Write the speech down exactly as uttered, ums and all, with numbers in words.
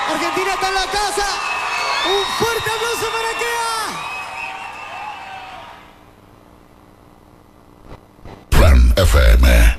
Argentina está en la casa. Un fuerte aplauso para Kea. Plan F M.